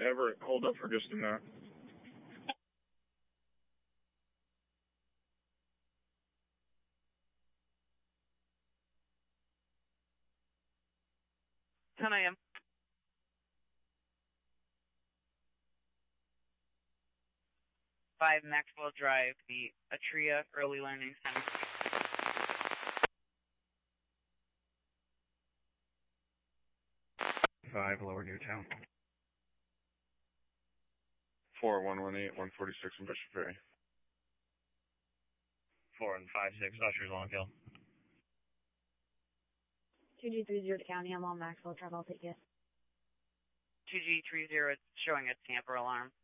Everett, hold up for just a minute. I am. Five Maxwell Drive, the Atria Early Learning Center. 5 Lower Newtown. 4118 146 in Bishop Ferry. 4156 Ushers Longhill. 2G30 to County. I'm on Maxwell Drive. I'll take it. 2G30 showing a tamper alarm.